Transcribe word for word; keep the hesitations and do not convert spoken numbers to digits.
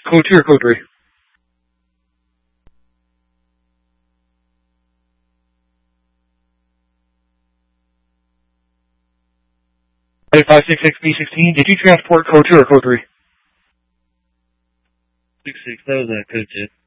Code two or code three? five six six B sixteen, did you transport code two or code three? six six, that was uh, code two.